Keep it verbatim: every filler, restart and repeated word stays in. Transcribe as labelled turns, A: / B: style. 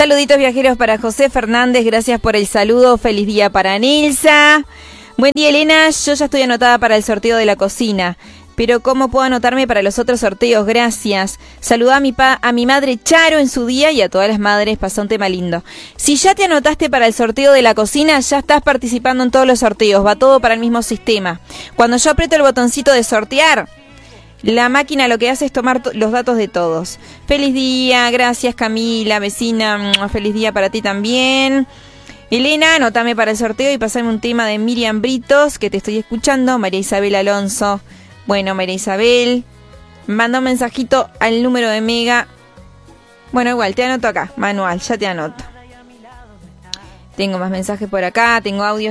A: Saluditos viajeros para José Fernández, gracias por el saludo, feliz día para Nilsa. Buen día, Elena, yo ya estoy anotada para el sorteo de la cocina, pero ¿cómo puedo anotarme para los otros sorteos? Gracias. Saludá a mi, pa a mi madre Charo en su día y a todas las madres, pasá un tema lindo. Si ya te anotaste para el sorteo de la cocina, ya estás participando en todos los sorteos, va todo para el mismo sistema. Cuando yo aprieto el botoncito de sortear, la máquina lo que hace es tomar los datos de todos. Feliz día, gracias Camila, vecina, feliz día para ti también. Elena, anótame para el sorteo y pasame un tema de Miriam Britos, que te estoy escuchando. María Isabel Alonso. Bueno, María Isabel, manda un mensajito al número de Mega. Bueno, igual, te anoto acá, manual, ya te anoto. Tengo más mensajes por acá, tengo audios.